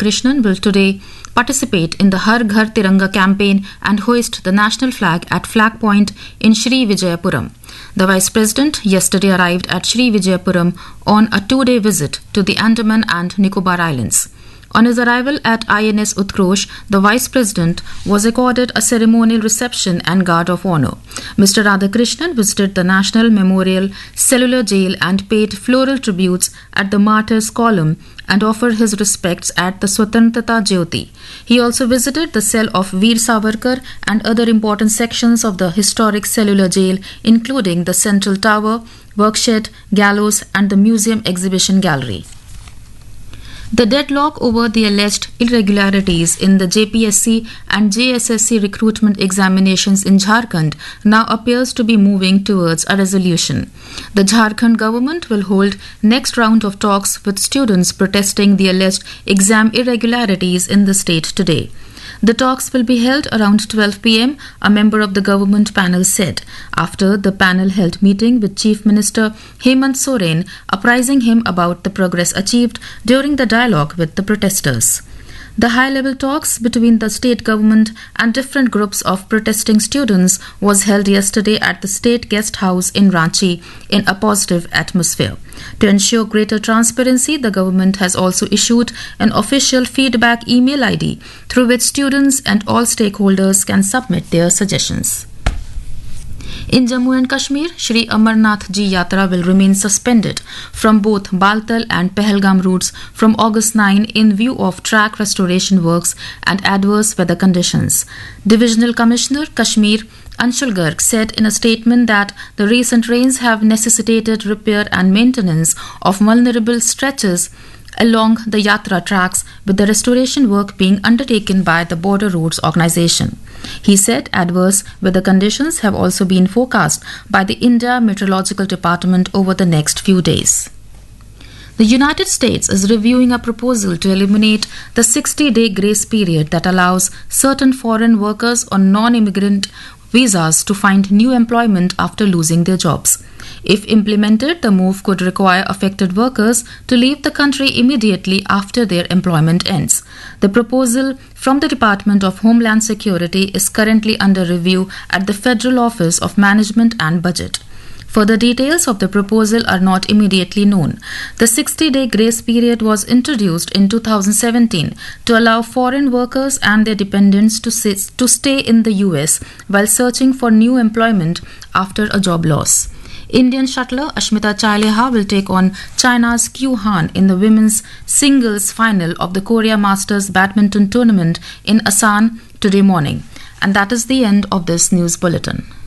Radhakrishnan will today participate in the Har Ghar Tiranga campaign and hoist the national flag at Flag Point in Sri Vijayapuram. The Vice President yesterday arrived at Sri Vijayapuram on a 2-day visit to the Andaman and Nicobar Islands. On his arrival at INS Utkrosh, the Vice President was accorded a ceremonial reception and guard of honor. Mr. Radhakrishnan visited the National Memorial Cellular Jail and paid floral tributes at the Martyrs Column and offered his respects at the Swatantrata Jyoti. He also visited the cell of Veer Savarkar and other important sections of the historic cellular jail, including the Central Tower, Workshed, Gallows and the Museum Exhibition Gallery. The deadlock over the alleged irregularities in the JPSC and JSSC recruitment examinations in Jharkhand now appears to be moving towards a resolution. The Jharkhand government will hold next round of talks with students protesting the alleged exam irregularities in the state today. The talks will be held around 12 p.m., a member of the government panel said, after the panel held meeting with Chief Minister Hemant Soren, apprising him about the progress achieved during the dialogue with the protesters. The high-level talks between the state government and different groups of protesting students was held yesterday at the State Guest House in Ranchi in a positive atmosphere. To ensure greater transparency, the government has also issued an official feedback email ID through which students and all stakeholders can submit their suggestions. In Jammu and Kashmir, Shri Amarnath Ji Yatra will remain suspended from both Baltal and Pahalgam routes from August 9 in view of track restoration works and adverse weather conditions. Divisional Commissioner Kashmir Anshul Garg said in a statement that the recent rains have necessitated repair and maintenance of vulnerable stretches along the Yatra tracks, with the restoration work being undertaken by the Border Roads Organisation. He said adverse weather conditions have also been forecast by the India Meteorological Department over the next few days. The United States is reviewing a proposal to eliminate the 60-day grace period that allows certain foreign workers on non-immigrant visas to find new employment after losing their jobs. If implemented, the move could require affected workers to leave the country immediately after their employment ends. The proposal from the Department of Homeland Security is currently under review at the Federal Office of Management and Budget. Further details of the proposal are not immediately known. The 60-day grace period was introduced in 2017 to allow foreign workers and their dependents to stay in the US while searching for new employment after a job loss. Indian shuttler Ashmita Chaileha will take on China's Qiu Han in the women's singles final of the Korea Masters Badminton Tournament in Asan today morning. And that is the end of this news bulletin.